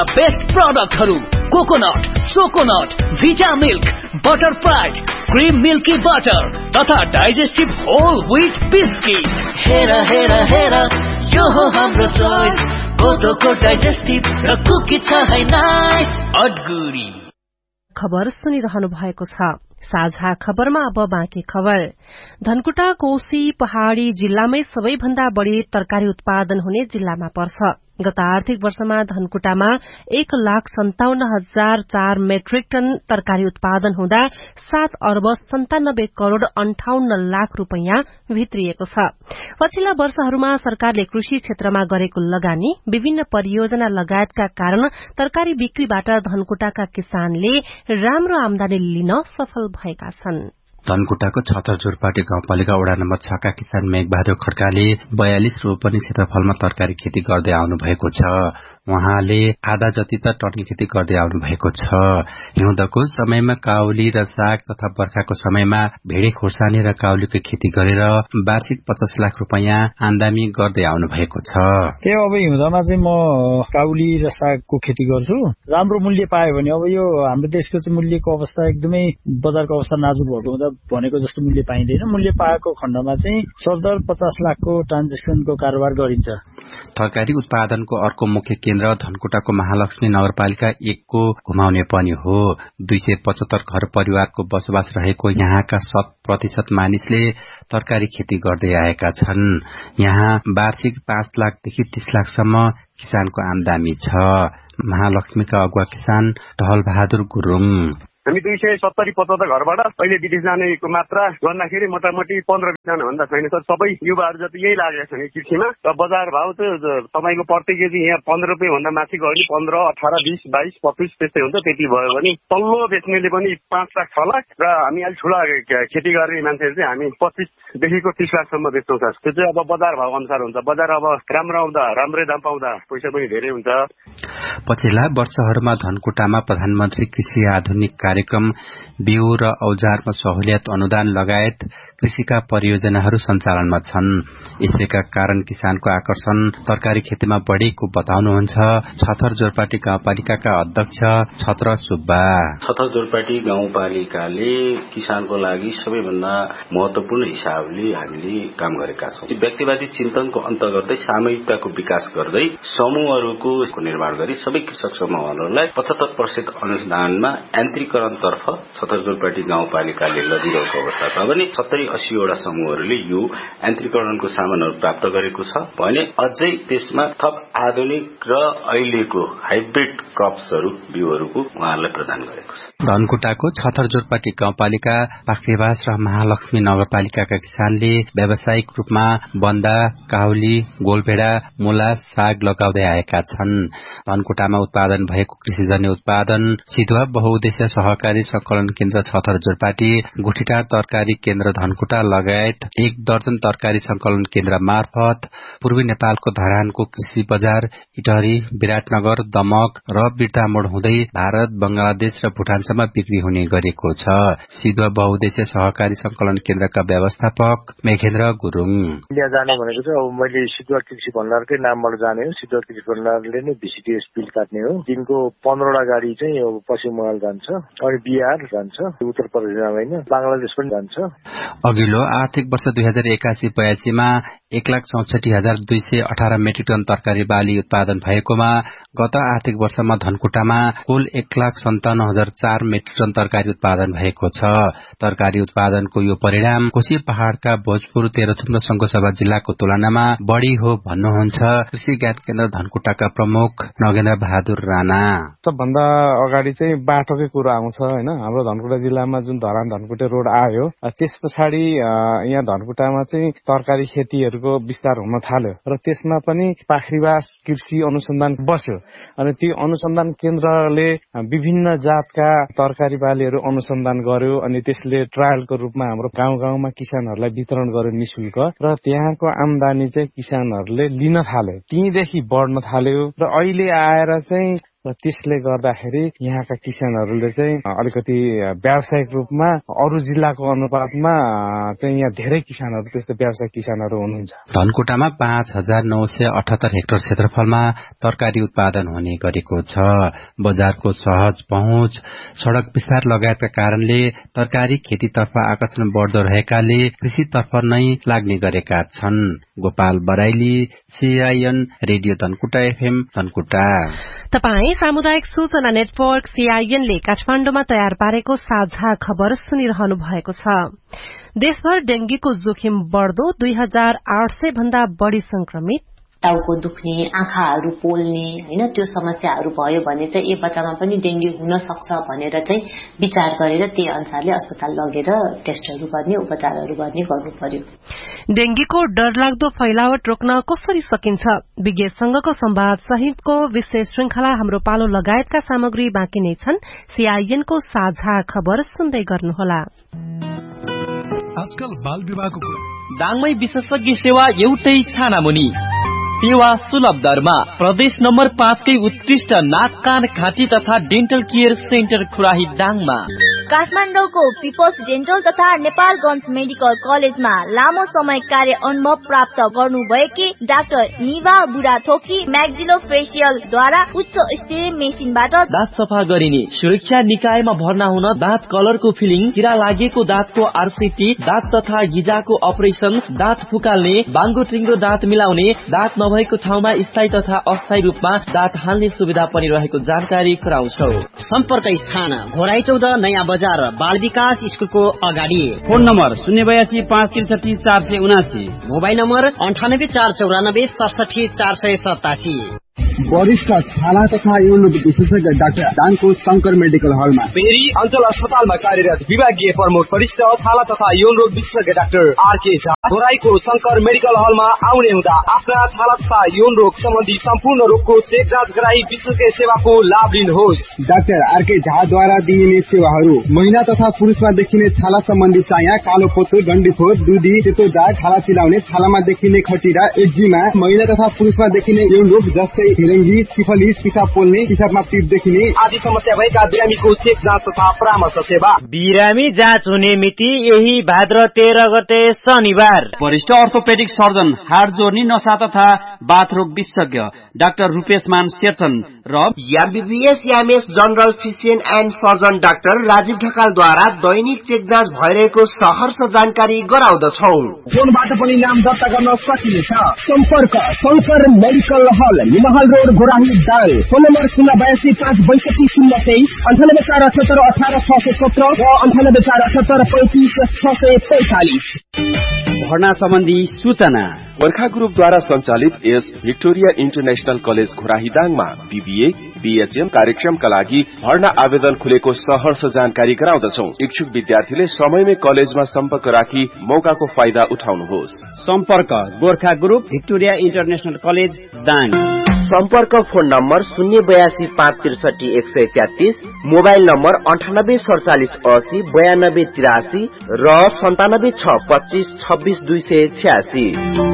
Best प्रोडक्टहरु coconut, चोकोनट, भिटा milk, बटरफ्राई, cream milky butter तथा digestive whole wheat biscuit. हेरा हेरा हेरा यो हो हाम्रो चोइस, कोदोको डाइजेस्टिभ र कुकी छ है नाइस अडगुडी। खबर सुनिरहनु भएको छ। साझा खबरमा अब बाँकी खबर। धनकुटा कोशी पहाड़ी जिल्लामै सबैभन्दा बढ़ी तरकारी उत्पादन हुने जिल्लामा पर्छ। गत आर्थिक वर्षमा धनकुटामा 1,57,004 मेट्रिक टन तरकारी उत्पादन हुँदा 7 अर्ब 97 करोड़ 58 लाख रूपैयाँ भित्रिएको छ। पछिल्ला वर्षहरूमा सरकारले कृषि क्षेत्रमा गरेको लगानी, विभिन्न परियोजना लगायतका कारण तरकारी बिक्रीबाट धनकुटाका किसानले राम्रो आमदानी लिन सफल भएका छन्। धनकुटाको छतरझुरपाटी गाउँपालिका वडा नम्बर 6 का किसान मेघबहादुर खड्काले 42 रोपनी क्षेत्रफलमा तरकारी खेती गर्दै आउनु भएको छ। उहाँले आधा जति त टर्की खेती गर्दै आउनु भएको छ। हिउँदको समयमा काउली र साग तथा बर्खाको समयमा भेडे खोर्सानी र काउलीको खेती गरेर वार्षिक 50 लाख रुपैयाँ आमदानी गर्दै आउनु भएको छ। अब हिउँदमा चाहिँ म काउली र सागको खेती गर्छु। राम्रो मूल्य पायो भने अब यो हाम्रो देशको चाहिँ मूल्यको अवस्था एकदमै बजारको अवस्था नाजुक भएको हुँदा भनेको जस्तो मूल्य पाइँदैन। मूल्य पाएको खण्डमा चाहिँ सरदर 50 लाखको ट्रान्जेक्सनको कारोबार गरिन्छ। तरकारी उत्पादनको अर्को मुख्य केन्द्र धनकुटाको महालक्ष्मी नगरपालिका 1 को घुमाउने पनि हो। 275 घर परिवारको बसोबास रहेको यहाँका 100% मानिसले तरकारी खेती गर्दै आएका छन्। यहाँ वार्षिक 5 लाखदेखि 30 लाखसम्म किसानको आमदानी छ। महालक्ष्मीका अगुवा किसान ढल बहादुर गुरुङ हामी 270-75 घरबाट अहिले विदेश जानेको मात्रा गर्दाखेरि मोटामोटी 15 जना भन्दा छैन सर। सबै युवाहरू जति यही लागेका छन् कृषिमा। र बजार भाव चाहिँ तपाईको प्रति केजी यहाँ 15 रुपैयाँ भन्दा माथि गयो भने 15, 18, 20, 22, 25 त्यस्तै हुन्छ। त्यति भयो भने तल्लो बेच्नेले पनि 5 लाख 6 लाख र हामी अलि ठुला खेती गर्ने मान्छेहरू चाहिँ हामी 25 देखिको 30 लाखसम्म बेच्छौँ सर। त्यो चाहिँ अब बजार भाव अनुसार हुन्छ। बजार अब राम्रो आउँदा राम्रै दाम पाउँदा पैसा पनि धेरै हुन्छ। पछिल्ला वर्षहरूमा धनकुटामा प्रधानमन्त्री कृषि आधुनिक कार्यक्रम, बिउ र औजारमा सहुलियत अनुदान लगायत कृषिका परियोजनाहरू सञ्चालनमा छन्। यसैका कारण किसानको आकर्षण तरकारी खेतीमा बढेको बताउनुहुन्छ छतर जोरपाटी गाउँपालिकाका अध्यक्ष छत्र सुब्बा। छतर जोरपाटी गाउँपालिकाले किसानको लागि सबैभन्दा महत्वपूर्ण हिसाबले हामीले काम गरेका छौं। व्यक्तिवादी चिन्तनको अन्त गर्दै सामूहिकताको विकास गर्दै समूहहरूको निर्माण गरी सबै कृषक समूहहरूलाई 75% अनुदानमा यान्त्रिकरणतर्फ छतरजोरपाटी गाउँपालिकाले लगिरहेको अवस्था छ भने 70-80 वटा समूहहरूले यो यान्त्रिकरणको सामानहरू प्राप्त गरेको छ भने अझै त्यसमा थप आधुनिक र अहिलेको हाइब्रिड क्रप्सहरू बिउहरूको उहाँहरूलाई प्रदान गरेको छ। धनकुटाको छतरजोरपाटी गाउँपालिका पाख्रेबास र महालक्ष्मी नगरपालिकाका किसानले व्यावसायिक रूपमा बन्दा, काउली, गोलभेडा, मूला, साग लगाउँदै आएका छन्। धनकुटामा उत्पादन भएको कृषिजन्य उत्पादन सिधुवा बहुउद्देश्य सहकारी संकलन केन्द्र छतरजोरपाटी, गुठीटार तरकारी केन्द्र धनकुटा लगायत 1 दर्जन तरकारी संकलन केन्द्र मार्फत पूर्वी नेपालको धरानको कृषि बजार, इटहरी, विराटनगर, दमक र बिर्तामोड हुँदै भारत, बंगलादेश र भुटानसम्म बिक्री हुने गरेको छ। सिधुवा बहुउद्देश्य सहकारी संकलन केन्द्रका व्यवस्थापक मेघेन्द्र गुरुङ जाने भनेको चाहिँ अब मैले सिधुवा कृषि भण्डारकै नामबाट जाने हो। सिधुवा कृषि भण्डारले नै VCTS बिल काट्ने हो। दिनको 15 वटा गाडी चाहिँ पश्चिम बंगाल जान्छ, अनि बिहार जान्छ, उत्तर प्रदेश जाँदैन, बंगलादेश पनि जान्छ। अघिल्लो आर्थिक वर्ष 2081-82 मा 1,64,218 मेट्रिक टन तरकारी बाली उत्पादन भएकोमा गत आर्थिक वर्षमा धनकुटामा कुल 1,57,004 मेट्रिक टन तरकारी उत्पादन भएको छ। तरकारी उत्पादनको यो परिणाम कोशी पहाड़का भोजपुर, तेह्रथुम र शंखुसभा जिल्लाको तुलनामा बढ़ी हो भन्नुहुन्छ कृषि ज्ञान केन्द्र धनकुटाका प्रमुख नगेन्द्र बहादुर राणा। सबभन्दा अगाडि चाहिँ बाटोकै कुरो आउँछ हैन। हाम्रो धनकुटा जिल्लामा जुन धरान धनकुटे रोड आयो, त्यस पछाडि यहाँ धनकुटामा चाहिँ तरकारी खेतीहरूको विस्तार हुन थाल्यो र त्यसमा पनि पाखरीवास कृषि अनुसन्धान बस्यो। अनि त्यो अनुसन्धान केन्द्रले विभिन्न जातका तरकारी बालीहरू अनुसन्धान गर्यो अनि त्यसले ट्रायलको रूपमा हाम्रो गाउँ-गाउँमा किसानहरूलाई वितरण गर्यो निशुल्क र त्यहाँको आमदानी चाहिँ किसानहरूले लिन थाल्यो। त्यहीदेखि बढ्न थाल्यो र अहिले आएर चाहिँ र त्यसले गर्दाखेरि यहाँका किसानहरूले चाहिँ अलिकति व्यावसायिक रूपमा अरू जिल्लाको अनुपातमा चाहिँ यहाँ धेरै किसानहरू त्यस्तो व्यावसायिक किसानहरू हुनुहुन्छ। धनकुटामा 5,978 हेक्टर क्षेत्रफलमा तरकारी उत्पादन हुने गरेको छ। बजारको सहज पहुँच, सड़क विस्तार लगायतका कारणले तरकारी खेतीतर्फ आकर्षण बढ्दो रहेकाले कृषितर्फ नै लाग्ने गरेका छन्। Gopal Baraili, CIN radio Dhankuta FM Dhankuta. तपाई सामुदायिक सूचना नेटवर्क CIN ले काठमाण्डुमा तयार पारेको साझा खबर सुनिरहनु भएको छ। देशभर डेंगीको जोखिम बढ्दो, 2800 भन्दा बढ़ी संक्रमित, टाउको दुख्ने, आँखाहरू पोल्ने हैन त्यो समस्याहरू भयो भने चाहिँ एक बच्चामा पनि डेंगी हुन सक्छ भनेर चाहिँ विचार गरेर त्यही अनुसारले अस्पताल लगेर टेस्टहरू गर्ने, उपचारहरू गर्ने गर्नु पर्यो। डेंगीको डरलाग्दो फैलावट रोक्न कसरी सकिन्छ? विज्ञ संघको संवाद सहितको विशेष श्रृंखला हाम्रो पालो लगायतका सामग्री बाँकी नै छन्। CIN को साझा खबर सुन्दै गर्नुहोला। आजकल बाल विवाहको दाङमै विशेषज्ञ सेवा एउटै छानामुनि, सेवा सुलभ दरमा। प्रदेश नम्बर 5 कै उत्कृष्ट नाक कान घाँटी तथा डेन्टल केयर सेन्टर खुराही दाङमा। काठमाडौँको पिपल्स डेन्टल तथा नेपालगञ्ज मेडिकल कलेजमा लामो समय कार्य अनुभव प्राप्त गर्नुभएकी डाक्टर निभा बुढाथोकी म्याक्सिलोफेसियल द्वारा उच्च स्तरीय मेसिनबाट दाँत सफा गरिने, सुरक्षा निकायमा भर्ना हुन, दाँत कलरको फिलिङ, किरा लागेको दाँतको RCT, दाँत तथा गिजाको अपरेसन, दाँत फुकाल्ने, बाङ्गो टिङ्गो दाँत मिलाउने, दाँत नभएको ठाउँमा स्थायी तथा अस्थायी रूपमा दाँत हाल्ने सुविधा पनि रहेको जानकारी गराउँछौ। सम्पर्क स्थान घोराई 14 नयाँ बजार बाल विकास स्कुलको अगाडि। Phone number 082 563 479, mobile number 98 494 67 487। वरिष्ठ छाला तथा यौन विशेषज्ञ डाक्टर दाङको शंकर मेडिकल हलमा। फेरि अञ्चल अस्पतालमा कार्यरत विभागीय प्रमुख वरिष्ठ छाला तथा यौन रोग विशेषज्ञ doctor RK Jha घोराईको Shankar medical हलमा आउने हुँदा आफ्ना छाला तथा यौन रोग सम्बन्धी सम्पूर्ण रोगको चेक जाँच गराई विशेषज्ञ सेवाको लाभ लिनुहोस्। डाक्टर RK झाद्वारा दिइने सेवाहरू: महिला तथा पुरुषमा देखिने छाला सम्बन्धी चाया, कालो पोतो, डन्डीफोर, दुधी, सेतो दाग, छाला चिलाउने, छालामा देखिने खटिरा, एक्जिमा, महिला तथा पुरुषमा देखिने यौन रोग जस्तै फिरेङ्गी, सिफलिस, पिसाब पोल्ने, पिसाबमा पिप देखिने आदि समस्या भएका बिरामीको चेक जाँच तथा परामर्श सेवा। बिरामी जाँच हुने मिति यही भाद्र 13 गते शनिबार। वरिष्ठ अर्थोपेडिक सर्जन, हाड जोर्नी, नसा तथा बाथरोग विशेषज्ञ डाक्टर रूपेश मान शेरचन र MBBS MS general physician and surgeon doctor Rajiv ढकालद्वारा Dainik check जाँच भइरहेको सहर्ष जानकारी गराउँदछौ। फोनबाट पनि नाम दर्ता गर्न सकिनेछ। सम्पर्क शंकर मेडिकल हल, निमहल road, Ghorahi Dang. Phone number 082 562 023, 98 478 18 617 र 98 478 35 645। भर्ना सम्बन्धी सूचना गोर्खा ग्रुपद्वारा सञ्चालित यस Victoria international college Ghorahi दाङमा BBA, BHM कार्यक्रमका लागि भर्ना आवेदन खुलेको सहर्ष जानकारी गराउँदछौ। इच्छुक विद्यार्थीले समयमै कलेजमा सम्पर्क राखी मौकाको फाइदा उठाउनुहोस्। सम्पर्क Gorkha group, Victoria international college Dang. सम्पर्क फोन नम्बर 082 563 133, मोबाइल नम्बर 98 47 80 92 83 र 97 6 25 26 286।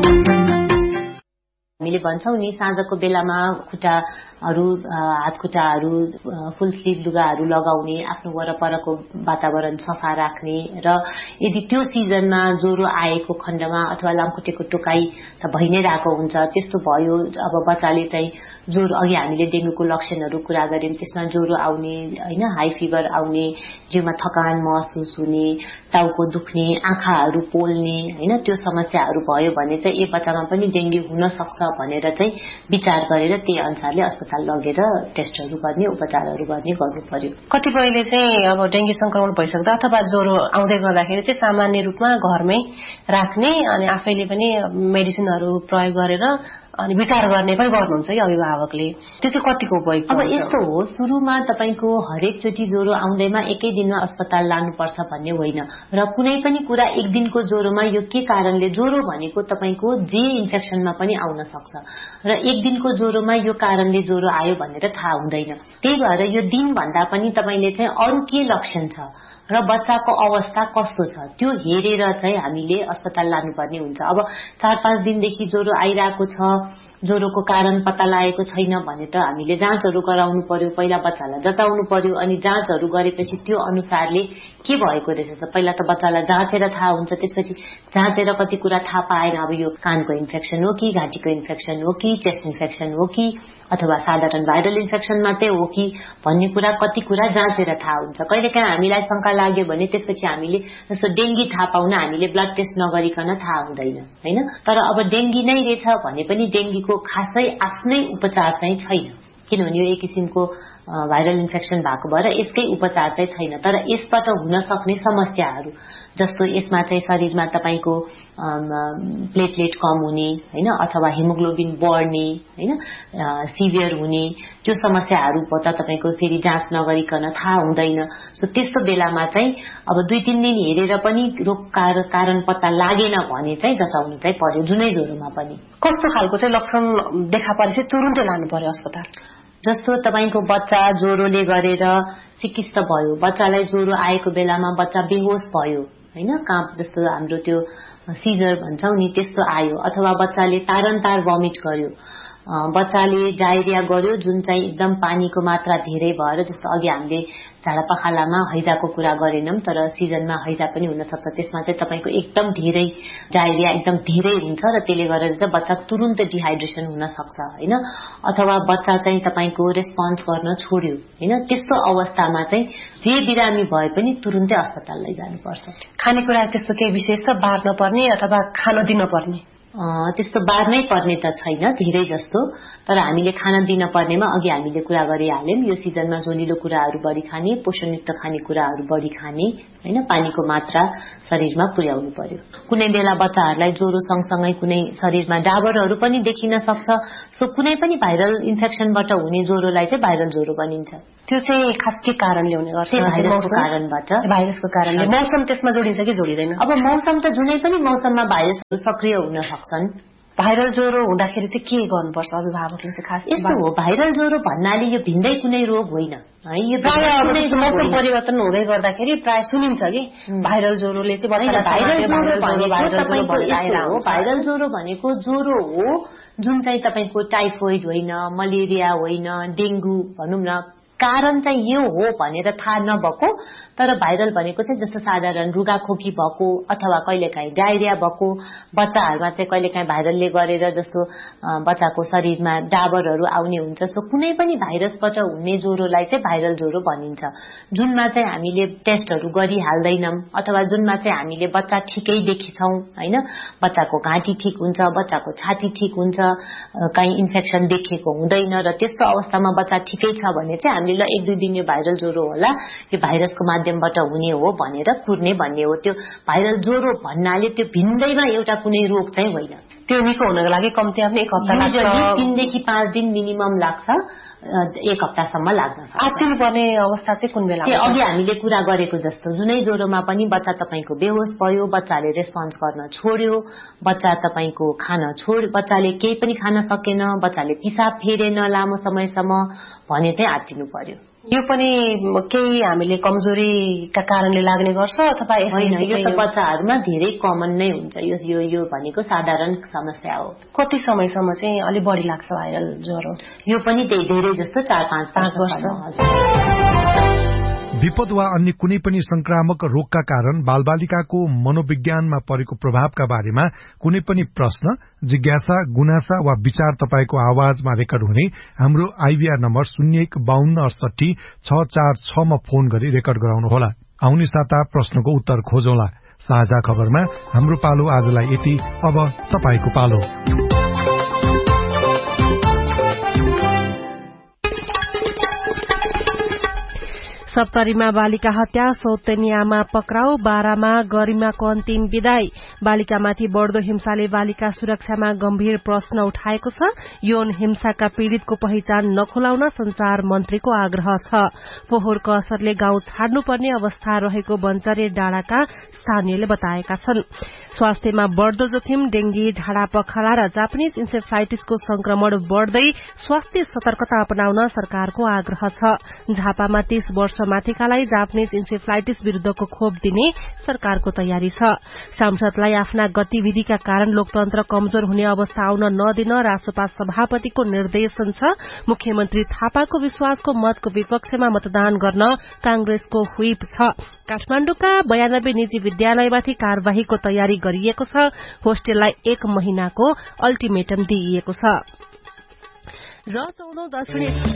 हामीले भन्छौं नि साँझको बेलामा खुट्टाहरू, हात खुट्टाहरू, फुल स्लिभ लुगाहरू लगाउने, आफ्नो वरपरको वातावरण सफा राख्ने र यदि त्यो सिजनमा ज्वरो आएको खण्डमा अथवा लामखुट्टेको टोकाई त भइ नै रहेको हुन्छ, त्यस्तो भयो अब बच्चाले चाहिँ ज्वरो, अघि हामीले डेङ्गुको लक्षणहरू कुरा गर्यौं, त्यसमा ज्वरो आउने हैन, हाई फिभर आउने, जिउमा थकान महसुस हुने, टाउको दुख्ने, आँखाहरू पोल्ने हैन त्यो समस्याहरू भयो भने चाहिँ एक बच्चामा पनि डेङ्गु हुन सक्छ भनेर चाहिँ विचार गरेर त्यही अनुसारले अस्पताल लगेर टेस्टहरू गर्ने, उपचारहरू गर्ने गर्नु पर्यो। कतिपयले चाहिँ अब डेंगी संक्रमण भइसक्दा अथवा ज्वरो आउँदै गर्दाखेरि चाहिँ सामान्य रूपमा घरमै राख्ने अनि आफैले पनि मेडिसिनहरू प्रयोग गरेर अनि विचार गर्ने पनि गर्नुहुन्छ कि अभिभावकले, त्यो चाहिँ कतिको उपयोग? अब यस्तो हो, सुरुमा तपाईको हरेक चोटी ज्वरो आउँदैमा एकै दिनमा अस्पताल लानुपर्छ भन्ने होइन र कुनै पनि कुरा एक दिनको ज्वरोमा यो के कारणले, ज्वरो भनेको तपाईको जे इन्फेक्सनमा पनि आउन सक्छ र एक दिनको ज्वरोमा यो कारणले ज्वरो आयो भनेर थाहा हुँदैन। त्यही भएर यो दिन भन्दा पनि तपाईले चाहिँ अरु के लक्षण छ र बच्चाको अवस्था कस्तो छ त्यो हेरेर चाहिँ हामीले अस्पताल लानुपर्ने हुन्छ। अब 4-5 दिनदेखि ज्वरो आइरहेको छ, ज्वरोको कारण पत्ता लागेको छैन भने त हामीले जाँचहरू गराउनु पर्यो, पहिला बच्चालाई जचाउनु पर्यो, अनि जाँचहरू गरेपछि त्यो अनुसारले के भएको रहेछ त पहिला त बच्चालाई जाँचेर थाहा हुन्छ, त्यसपछि जाँचेर कति कुरा थाहा पाएन, अब यो कानको इन्फेक्सन हो कि घाँटीको इन्फेक्सन हो कि चेस्ट इन्फेक्सन हो कि अथवा साधारण भाइरल इन्फेक्सन मात्रै हो कि भन्ने कुरा कति कुरा जाँचेर थाहा हुन्छ। कहिलेकाहीँ हामीलाई शंका लाग्यो भने त्यसपछि हामीले जस्तो डेंगी थाहा पाउन हामीले ब्लड टेस्ट नगरिकन थाहा हुँदैन हैन। तर अब डेंगी नै रहेछ भने पनि डेंगीको खासै आफ्नै उपचार चाहिँ छैन, किनभने यो एक किसिमको भाइरल इन्फेक्सन भएको भएर यसकै उपचार चाहिँ छैन। तर यसबाट हुन सक्ने समस्याहरू जस्तो यसमा चाहिँ शरीरमा तपाईको प्लेटलेट कम हुने हैन, अथवा हेमोग्लोबिन बढ्ने हैन, सिभियर हुने, त्यो समस्याहरू त तपाईको फेरि जाँच नगरिकन थाहा हुँदैन। सो त्यस्तो बेलामा चाहिँ अब 2-3 दिन हेरेर पनि रोग कारण पत्ता लागेन भने चाहिँ जचाउनु चाहिँ पर्यो, जुनै ज्वरोमा पनि। कस्तो खालको चाहिँ लक्षण देखा परेपछि तुरुन्तै लानु पर्यो अस्पताल? जस्तो तपाईको बच्चा ज्वरोले गरेर सिकिस्त भयो, बच्चालाई ज्वरो आएको बेलामा बच्चा बेहोस भयो हैन, काँप जस्तो हाम्रो त्यो सिजर भन्छौं नि त्यस्तो आयो, अथवा बच्चाले तारन्तार भमिट गर्यो, बच्चाले डायरिया गर्यो जुन चाहिँ एकदम पानीको मात्रा धेरै भएर, जस्तो अघि हामीले झाडापखालामा हैजाको कुरा गरेनौं तर सिजनमा हैजा पनि हुन सक्छ, त्यसमा चाहिँ तपाईको एकदम धेरै डायरिया एकदम धेरै हुन्छ र त्यसले गर्दा चाहिँ बच्चा तुरुन्त डिहाइड्रेसन हुन सक्छ हैन, अथवा बच्चा चाहिँ तपाईको रेस्पोन्स गर्न छोड्यो हैन, त्यस्तो अवस्थामा चाहिँ जे बिरामी भए पनि तुरुन्तै अस्पताल लैजानुपर्छ। खानेकुरा त्यस्तो केही विशेष छ बार्न पर्ने अथवा खान दिन पर्ने? त्यस्तो बार्नै पर्ने त छैन धेरै जस्तो, तर हामीले खान दिन पर्नेमा अघि हामीले कुरा गरिहाल्यौं, यो सिजनमा जोलिलो कुराहरू बढी खाने, पोषणयुक्त खानेकुराहरू बढी खाने हैन, पानीको मात्रा शरीरमा पुर्याउनु पर्यो। कुनै बेला बच्चाहरूलाई ज्वरो सँगसँगै कुनै शरीरमा डाबरहरू पनि देखिन सक्छ, सो कुनै पनि भाइरल इन्फेक्सनबाट हुने ज्वरोलाई चाहिँ भाइरल ज्वरो भनिन्छ। त्यो चाहिँ खास के कारणले हुने गर्छ? भाइरसको कारणबाट। भाइरसको कारणले। मौसम त्यसमा जोडिन्छ कि जोडिदैन? अब मौसम त जुनै पनि मौसममा भाइरसहरू सक्रिय हुन सक्छन्। भाइरल ज्वरो हुँदाखेरि चाहिँ के गर्नुपर्छ अभिभावकले चाहिँ खास? यस्तो हो, भाइरल ज्वरो भन्नाले यो भिन्दै कुनै रोग होइन है, यो मौसम परिवर्तन हुँदै गर्दाखेरि प्राय सुनिन्छ कि भाइरल ज्वरोले चाहिँ भाइरल ज्वरो भनेको ज्वरो हो जुन चाहिँ तपाईको टाइफोइड होइन, मलेरिया होइन, डेंगू भनौं न, कारण चाहिँ यो हो भनेर थाहा नभएको, तर भाइरल भनेको चाहिँ जस्तो साधारण रुगाखोकी भएको अथवा कहिलेकाहीँ डायरिया भएको, बच्चाहरूमा चाहिँ कहिलेकाहीँ भाइरलले गरेर जस्तो बच्चाको शरीरमा डाबरहरू आउने हुन्छ। सो कुनै पनि भाइरसबाट हुने ज्वरोलाई चाहिँ भाइरल ज्वरो भनिन्छ, जुनमा चाहिँ हामीले टेस्टहरू गरिहाल्दैनौं अथवा जुनमा चाहिँ हामीले बच्चा ठिकै देखेछौं हैन, बच्चाको घाँटी ठिक हुन्छ, बच्चाको छाती ठिक हुन्छ, कहीँ इन्फेक्सन देखेको हुँदैन, र त्यस्तो अवस्थामा बच्चा ठिकै छ भने चाहिँ 1-2 दिन यो भाइरल ज्वरो होला, यो भाइरसको माध्यमबाट हुने हो भनेर कुर्ने भन्ने हो। त्यो भाइरल ज्वरो भन्नाले त्यो भिन्दैमा एउटा कुनै रोग चाहिँ होइन। त्यो निको हुनको लागि कम्तीमा पनि 1 हप्ता लाग्छ, 3 देखि 5 दिन मिनिमम लाग्छ, 1 हप्तासम्म लाग्न सक्छ। आत्तिनु पर्ने अवस्था चाहिँ कुन बेला? अघि हामीले कुरा गरेको जस्तो जुनै ज्वरोमा पनि बच्चा तपाईको बेहोस भयो, बच्चाले रेस्पोन्स गर्न छोड्यो, बच्चा तपाईको खान छोड्यो, बच्चाले केही पनि खान सकेन, बच्चाले पिसाब फेरेन लामो समयसम्म भने चाहिँ आत्तिनु पर्यो। यो पनि केही हामीले कमजोरीका कारणले लाग्ने गर्छ अथवा होइन? यो त बच्चाहरूमा धेरै कमन नै हुन्छ, यो भनेको साधारण समस्या हो। कति समयसम्म चाहिँ अलि बढी लाग्छ भाइरल ज्वरो? यो पनि धेरै जस्तो 4-5 वर्ष। विपद वा अन्य कुनै पनि संक्रामक रोगका कारण बालबालिकाको मनोविज्ञानमा परेको प्रभावका बारेमा कुनै पनि प्रश्न, जिज्ञासा, गुनासा वा विचार तपाईको आवाजमा रेकर्ड हुने हाम्रो आइभीआर नम्बर 0152686646 मा फोन गरी रेकर्ड गराउनुहोला। आउने साता प्रश्नको उत्तर खोजौंला। साझा खबरमा हाम्रो पालो आजलाई यति। अब तपाईको पालो। सप्तरीमा बालिका हत्या, सौतेनियामा पक्राउ, बारामा गरिमाको अन्तिम विदाई। बालिकामाथि बढ़दो हिंसाले बालिका सुरक्षामा गम्भीर प्रश्न उठाएको छ। यौन हिंसाका पीड़ितको पहिचान नखोलाउन संचार मन्त्रीको आग्रह छ। फोहोरको असरले गाउँ छाड्नुपर्ने अवस्था रहेको बन्चरे डाँडाका स्थानीयले बताएका छन्। स्वास्थ्यमा बढ़दो जोखिम डेंगी, झाडा पखाला र जापानीज इन्सेफ्लाइटिसको संक्रमण बढ़दै स्वास्थ्य सतर्कता अपनाउन सरकारको आग्रह छ। झापामा 30 वर्ष माथिकालाई जापानीज इन्सेफ्लाइटिस विरूद्धको खोप दिने सरकारको तयारी छ। सांसदलाई आफ्ना गतिविधिका कारण लोकतन्त्र कमजोर हुने अवस्था आउन नदिन रासपा सभापतिको निर्देशन छ। मुख्यमन्त्री थापाको विश्वासको मतको विपक्षमा मतदान गर्न कांग्रेसको व्हिप छ। काठमाण्डुका 92 निजी विद्यालयमाथि कार्यवाहीको तयारी गरिएको छ। होस्टेललाई 1 महिनाको अल्टिमेटम दिइएको छ। र 14औं दक्षिणी